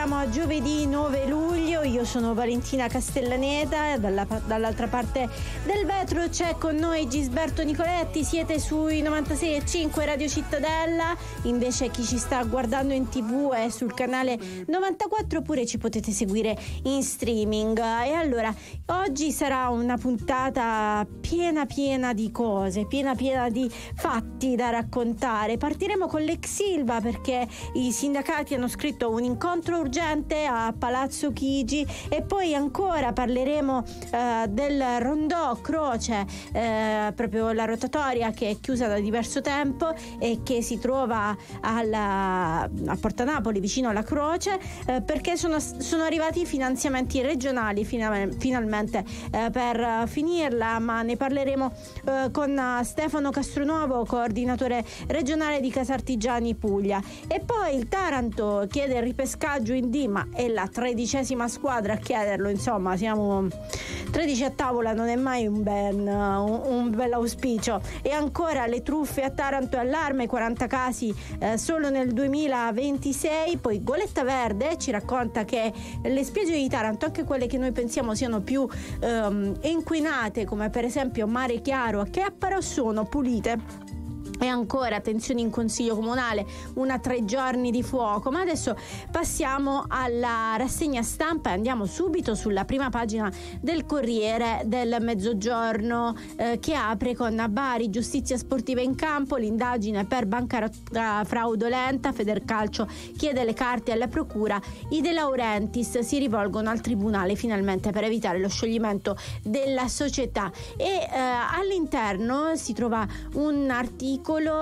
siamo a giovedì 9 luglio, io sono Valentina Castellaneta, dall'altra parte del vetro c'è con noi Gisberto Nicoletti, siete sui 96.5 Radio Cittadella, invece chi ci sta guardando in TV è sul canale 94 oppure ci potete seguire in streaming. E allora, oggi sarà una puntata piena di cose, piena di fatti da raccontare. Partiremo con l'ex Ilva perché i sindacati hanno scritto un incontro urgente a Palazzo Chigi e poi ancora parleremo del rondò Croce, proprio la rotatoria che è chiusa da diverso tempo e che si trova a Porta Napoli vicino alla Croce, perché sono arrivati i finanziamenti regionali finalmente per finirla, ma ne parleremo con Stefano Castronuovo, coordinatore regionale di Casartigiani Puglia. E poi il Taranto chiede il ripescaggio in D, ma è la 13ª squadra a chiederlo, insomma siamo 13 a tavola, non è mai un bel auspicio. E ancora le truffe a Taranto e allarme, 40 casi solo nel 2026. Poi Goletta Verde ci racconta che le spiagge di Taranto, anche quelle che noi pensiamo siano più inquinate, come per esempio Mare Chiaro, che però sono pulite. E ancora attenzione in consiglio comunale, 3 giorni di fuoco. Ma adesso passiamo alla rassegna stampa e andiamo subito sulla prima pagina del Corriere del Mezzogiorno, che apre con Bari, giustizia sportiva in campo, l'indagine per bancarotta fraudolenta, Federcalcio chiede le carte alla procura, i De Laurentiis si rivolgono al tribunale finalmente per evitare lo scioglimento della società. E all'interno si trova un articolo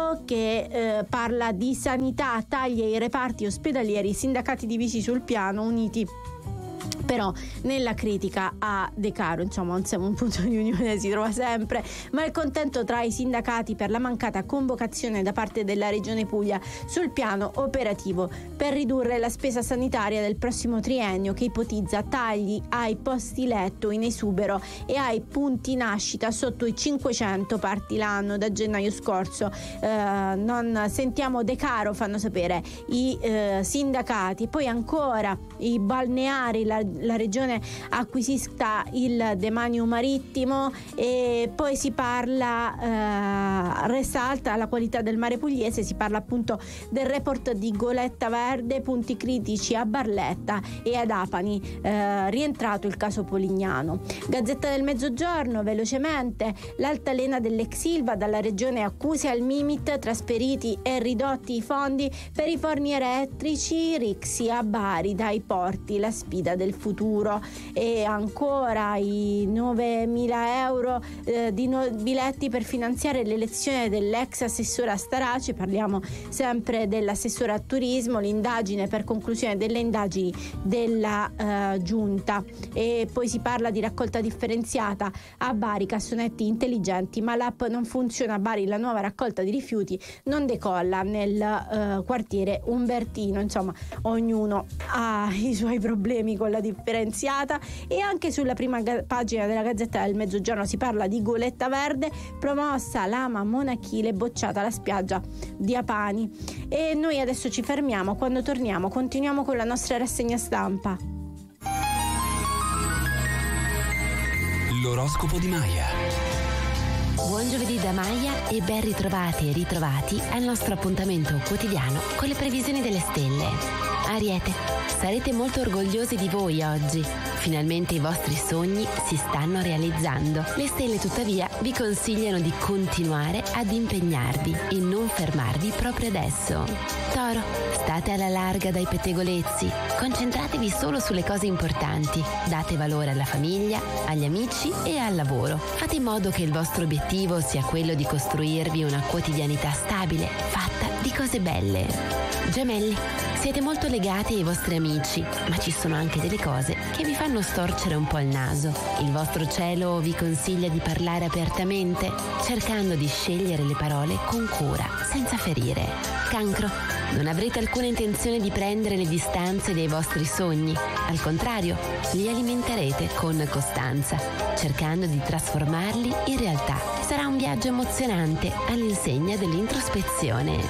che parla di sanità, tagli ai reparti ospedalieri, sindacati divisi sul piano, uniti però nella critica a De Caro. Insomma, un punto di unione si trova sempre, ma il contento tra i sindacati per la mancata convocazione da parte della Regione Puglia sul piano operativo per ridurre la spesa sanitaria del prossimo triennio, che ipotizza tagli ai posti letto in esubero e ai punti nascita sotto i 500 parti l'anno da gennaio scorso. Non sentiamo De Caro, fanno sapere i sindacati. Poi ancora i balneari, la regione acquisisca il demanio marittimo, e poi si parla, resta alta la qualità del mare pugliese, si parla appunto del report di Goletta Verde, punti critici a Barletta e ad Apani, rientrato il caso Polignano. Gazzetta del Mezzogiorno velocemente, l'altalena dell'ex Ilva, dalla regione accuse al Mimit, trasferiti e ridotti i fondi per i forni elettrici, Rixi a Bari, dai porti la sfida del futuro. E ancora i 9.000 euro di biletti per finanziare l'elezione dell'ex assessore a Starace, parliamo sempre dell'assessore a turismo, l'indagine per conclusione delle indagini della giunta. E poi si parla di raccolta differenziata a Bari, cassonetti intelligenti, ma l'app non funziona a Bari, la nuova raccolta di rifiuti non decolla nel quartiere Umbertino. Insomma, ognuno ha i suoi problemi con la differenziata. E anche sulla prima pagina della Gazzetta del Mezzogiorno si parla di Goletta Verde, promossa lama monachile, bocciata la spiaggia di Apani. E noi adesso ci fermiamo, quando torniamo continuiamo con la nostra rassegna stampa. L'oroscopo di Maya. Buon giovedì da Maya e ben ritrovati e ritrovati al nostro appuntamento quotidiano con le previsioni delle stelle. Ariete, sarete molto orgogliosi di voi oggi. Finalmente i vostri sogni si stanno realizzando. Le stelle tuttavia vi consigliano di continuare ad impegnarvi e non fermarvi proprio adesso. Toro, state alla larga dai pettegolezzi. Concentratevi solo sulle cose importanti. Date valore alla famiglia, agli amici e al lavoro. Fate in modo che il vostro obiettivo sia quello di costruirvi una quotidianità stabile, fatta di cose belle. Gemelli, siete molto legati ai vostri amici, ma ci sono anche delle cose che vi fanno storcere un po' il naso. Il vostro cielo vi consiglia di parlare apertamente, cercando di scegliere le parole con cura, senza ferire. Cancro, non avrete alcuna intenzione di prendere le distanze dai vostri sogni. Al contrario, li alimenterete con costanza, cercando di trasformarli in realtà. Sarà un viaggio emozionante all'insegna dell'introspezione.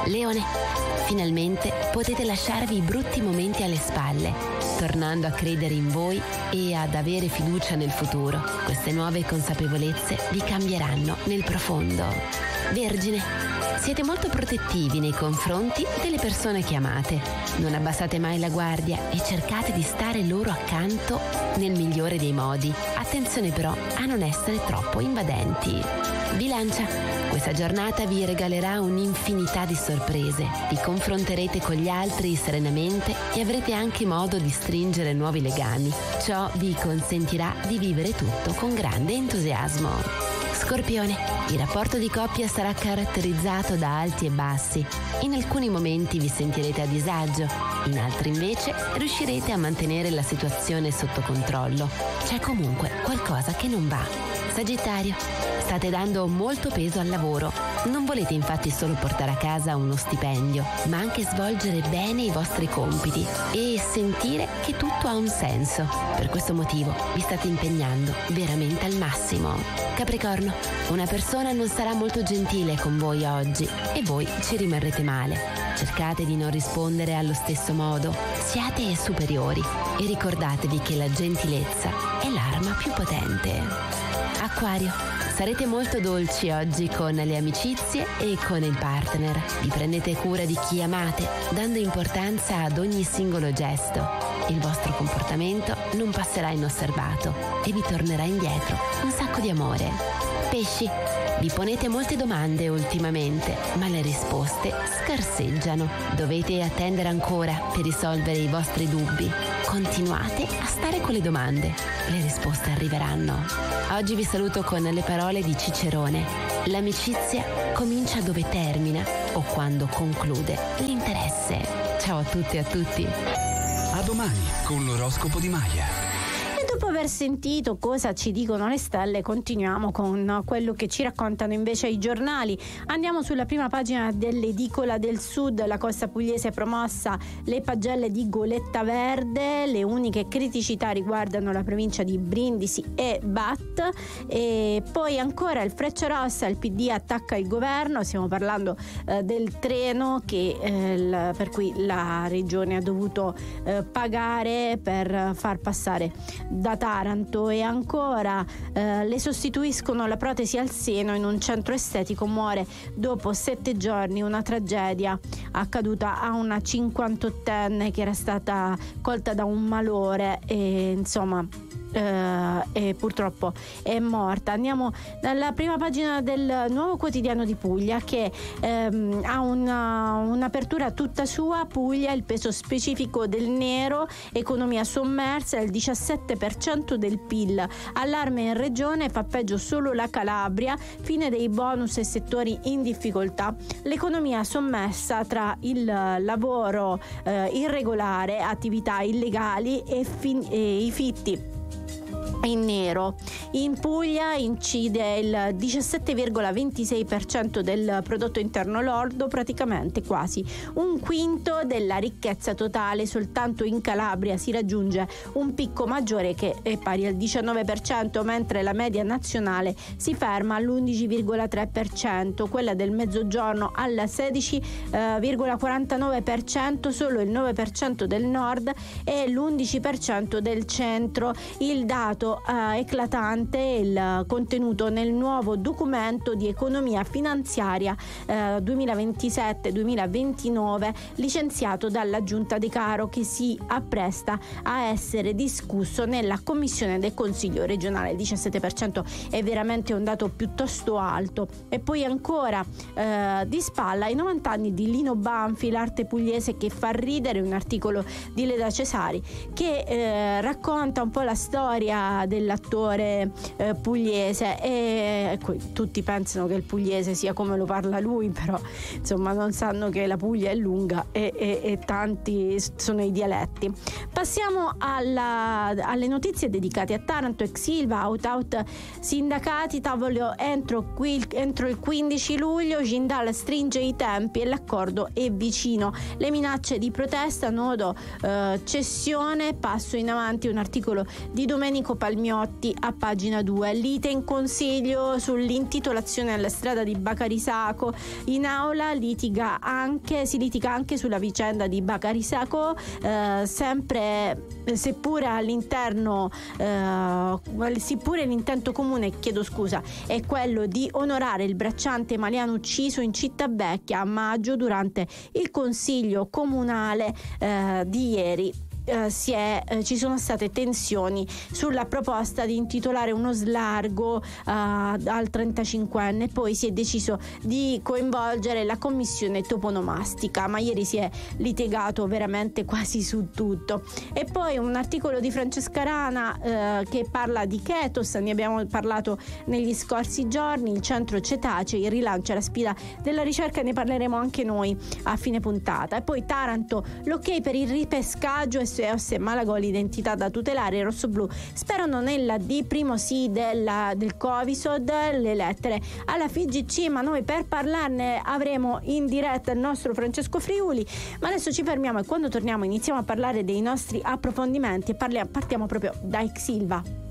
Leone, finalmente potete lasciarvi i brutti momenti alle spalle, tornando a credere in voi e ad avere fiducia nel futuro. Queste nuove consapevolezze vi cambieranno nel profondo. Vergine, siete molto protettivi nei confronti delle persone che amate. Non abbassate mai la guardia e cercate di stare loro accanto nel migliore dei modi. Attenzione però a non essere troppo invadenti. Bilancia, questa giornata vi regalerà un'infinità di sorprese. Vi confronterete con gli altri serenamente e avrete anche modo di stringere nuovi legami. Ciò vi consentirà di vivere tutto con grande entusiasmo. Scorpione, il rapporto di coppia sarà caratterizzato da alti e bassi. In alcuni momenti vi sentirete a disagio, in altri invece riuscirete a mantenere la situazione sotto controllo. C'è comunque qualcosa che non va. Sagittario, state dando molto peso al lavoro. Non volete infatti solo portare a casa uno stipendio, ma anche svolgere bene i vostri compiti e sentire che tutto ha un senso. Per questo motivo vi state impegnando veramente al massimo. Capricorno, una persona non sarà molto gentile con voi oggi e voi ci rimarrete male. Cercate di non rispondere allo stesso modo, siate superiori e ricordatevi che la gentilezza è l'arma più potente. Acquario, sarete molto dolci oggi con le amicizie e con il partner. Vi prendete cura di chi amate, dando importanza ad ogni singolo gesto. Il vostro comportamento non passerà inosservato e vi tornerà indietro un sacco di amore. Pesci, vi ponete molte domande ultimamente, ma le risposte scarseggiano. Dovete attendere ancora per risolvere i vostri dubbi. Continuate a stare con le domande, le risposte arriveranno. Oggi vi saluto con le parole di Cicerone. L'amicizia comincia dove termina o quando conclude l'interesse. Ciao a tutte e a tutti. A domani con l'oroscopo di Maya. Dopo aver sentito cosa ci dicono le stelle, continuiamo con quello che ci raccontano invece i giornali. Andiamo sulla prima pagina dell'Edicola del Sud. La costa pugliese promossa le pagelle di Goletta Verde. Le uniche criticità riguardano la provincia di Brindisi e Bat. E poi ancora il Frecciarossa, il PD attacca il governo. Stiamo parlando del treno per cui la regione ha dovuto pagare per far passare da Taranto. E ancora le sostituiscono la protesi al seno in un centro estetico. Muore dopo 7 giorni una tragedia accaduta a una 58enne che era stata colta da un malore e purtroppo è morta. Andiamo dalla prima pagina del Nuovo Quotidiano di Puglia, che ha un'apertura tutta sua. Puglia, il peso specifico del nero, economia sommersa, il 17% del PIL. Allarme in regione, fa peggio solo la Calabria, fine dei bonus e settori in difficoltà. L'economia sommersa tra il lavoro irregolare, attività illegali e i fitti in nero. In Puglia incide il 17,26% del prodotto interno lordo, praticamente quasi un quinto della ricchezza totale. Soltanto in Calabria si raggiunge un picco maggiore che è pari al 19%, mentre la media nazionale si ferma all'11,3%, quella del Mezzogiorno al 16,49%, solo il 9% del nord e l'11% del centro. Il dato eclatante il contenuto nel nuovo documento di economia finanziaria 2027-2029 licenziato dalla Giunta De Caro, che si appresta a essere discusso nella commissione del Consiglio regionale. Il 17% è veramente un dato piuttosto alto. E poi ancora di spalla i 90 anni di Lino Banfi, l'arte pugliese che fa ridere, un articolo di Leda Cesari che racconta un po' la storia dell'attore pugliese e tutti pensano che il pugliese sia come lo parla lui, però insomma non sanno che la Puglia è lunga e tanti sono i dialetti. Passiamo alle notizie dedicate a Taranto. Ex Ilva, out sindacati, tavolo entro il 15 luglio, Jindal stringe i tempi e l'accordo è vicino. Le minacce di protesta, nodo cessione, passo in avanti, un articolo di Domenico Palmieri. Palmiotti a pagina 2. Lite in consiglio sull'intitolazione alla strada di Bacarisaco. In aula si litiga anche sulla vicenda di Bacarisaco, sempre seppure l'intento comune, è quello di onorare il bracciante maliano ucciso in Civitavecchia a maggio durante il consiglio comunale di ieri. Ci sono state tensioni sulla proposta di intitolare uno slargo al 35enne, poi si è deciso di coinvolgere la commissione toponomastica, ma ieri si è litigato veramente quasi su tutto. E poi un articolo di Francesca Rana che parla di Chetos, ne abbiamo parlato negli scorsi giorni. Il centro Cetacei rilancia la sfida della ricerca, ne parleremo anche noi a fine puntata. E poi Taranto, l'ok per il ripescaggio, SOS Malagò, l'identità da tutelare. I rossoblù sperano nella D, primo sì del Covisod, le lettere alla FIGC, ma noi per parlarne avremo in diretta il nostro Francesco Friuli. Ma adesso ci fermiamo e quando torniamo iniziamo a parlare dei nostri approfondimenti e partiamo proprio da Exilva.